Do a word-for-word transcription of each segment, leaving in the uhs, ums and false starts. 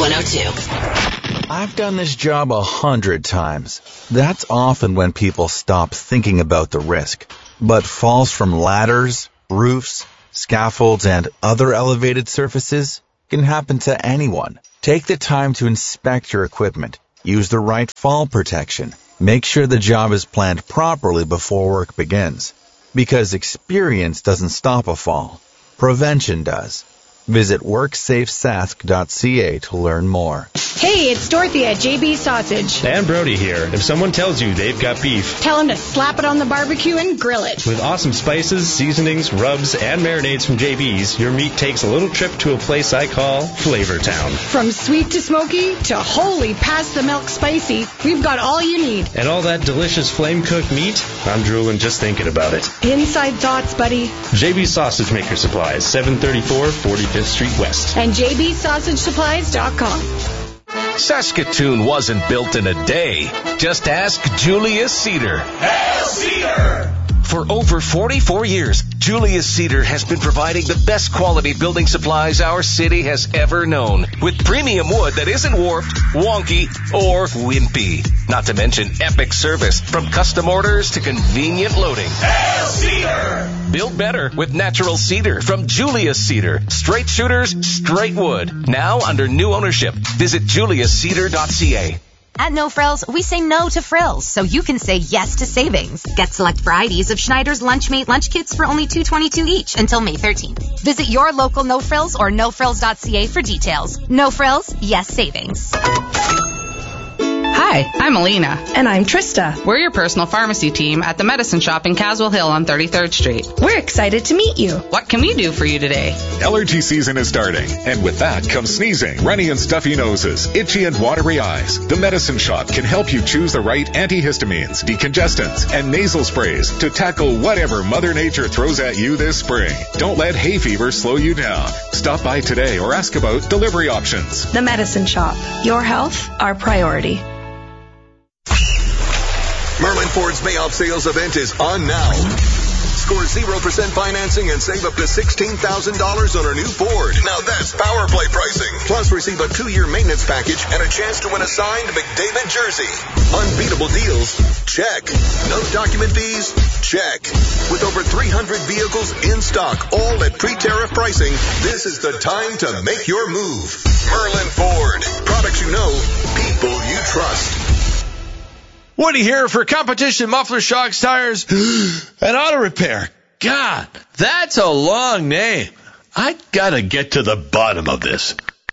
one oh two. I've done this job a hundred times. That's often when people stop thinking about the risk. But falls from ladders, roofs, scaffolds, and other elevated surfaces can happen to anyone. Take the time to inspect your equipment. Use the right fall protection. Make sure the job is planned properly before work begins. Because experience doesn't stop a fall. Prevention does. Visit work safe sask dot c a to learn more. Hey, it's Dorothy at J B Sausage. And Brody here. If someone tells you they've got beef, tell them to slap it on the barbecue and grill it. With awesome spices, seasonings, rubs, and marinades from J B's, your meat takes a little trip to a place I call Flavor Town. From sweet to smoky to holy past the milk spicy, we've got all you need. And all that delicious flame-cooked meat, I'm drooling just thinking about it. Inside thoughts, buddy. J B Sausage Maker Supplies, seven thirty-four forty-fifth Street West. And j b sausage supplies dot com. Saskatoon wasn't built in a day. Just ask Julius Cedar. Hail Cedar! For over forty-four years, Julius Cedar has been providing the best quality building supplies our city has ever known, with premium wood that isn't warped, wonky, or wimpy. Not to mention epic service, from custom orders to convenient loading. Hail Cedar! Build better with natural cedar from Julius Cedar. Straight shooters, straight wood. Now under new ownership. Visit julius cedar dot c a. At No Frills, we say no to frills, so you can say yes to savings. Get select varieties of Schneider's Lunchmate lunch kits for only two dollars and twenty-two cents each until May thirteenth. Visit your local No Frills or no frills dot c a for details. No Frills, yes savings. Hi, I'm Alina. And I'm Trista. We're your personal pharmacy team at the Medicine Shop in Caswell Hill on thirty-third Street. We're excited to meet you. What can we do for you today? Allergy season is starting, and with that comes sneezing, runny and stuffy noses, itchy and watery eyes. The Medicine Shop can help you choose the right antihistamines, decongestants, and nasal sprays to tackle whatever Mother Nature throws at you this spring. Don't let hay fever slow you down. Stop by today or ask about delivery options. The Medicine Shop. Your health, our priority. Merlin Ford's May Off Sales event is on now. Score zero percent financing and save up to sixteen thousand dollars on a new Ford. Now that's power play pricing. Plus receive a two-year maintenance package and a chance to win a signed McDavid jersey. Unbeatable deals? Check. No document fees? Check. With over three hundred vehicles in stock, all at pre-tariff pricing, this is the time to make your move. Merlin Ford. Products you know, people you trust. Woody here for Competition Muffler, Shocks, Tires, and Auto Repair. God, that's a long name. I gotta get to the bottom of this.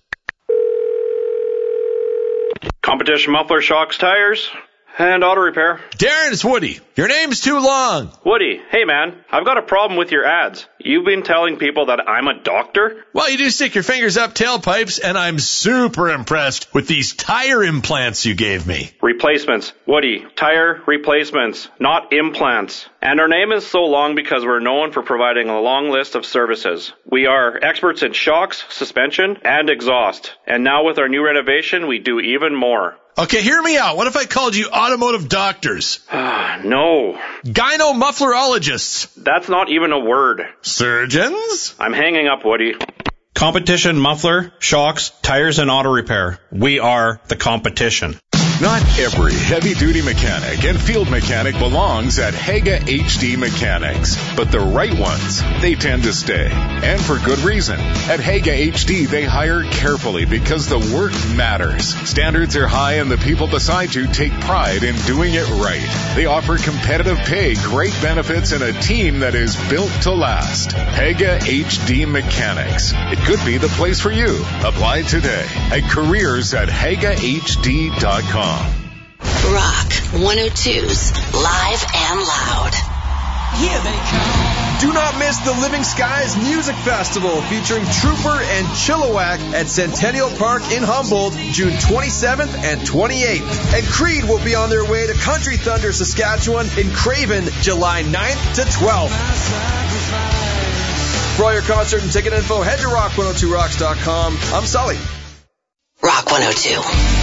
Competition Muffler, Shocks, Tires, and Auto Repair. Darren, it's Woody. Your name's too long. Woody, hey man, I've got a problem with your ads. You've been telling people that I'm a doctor? Well, you do stick your fingers up tailpipes, and I'm super impressed with these tire implants you gave me. Replacements. Woody, tire replacements, not implants. And our name is so long because we're known for providing a long list of services. We are experts in shocks, suspension, and exhaust. And now with our new renovation, we do even more. Okay, hear me out. What if I called you automotive doctors? No. Gyno-mufflerologists. That's not even a word. Surgeons? I'm hanging up, Woody. Competition Muffler, Shocks, Tires, and Auto Repair. We are the competition. Not every heavy-duty mechanic and field mechanic belongs at Haga H D Mechanics, but the right ones, they tend to stay, and for good reason. At Haga H D, they hire carefully because the work matters. Standards are high, and the people beside you take pride in doing it right. They offer competitive pay, great benefits, and a team that is built to last. Haga H D Mechanics. It could be the place for you. Apply today at careers at haga h d dot com. Rock one oh two's Live and Loud. Here they come. Do not miss the Living Skies Music Festival featuring Trooper and Chilliwack at Centennial Park in Humboldt, June twenty-seventh and twenty-eighth. And Creed will be on their way to Country Thunder, Saskatchewan in Craven, July ninth to twelfth. For all your concert and ticket info, head to rock one oh two rocks dot com. I'm Sully. Rock one oh two.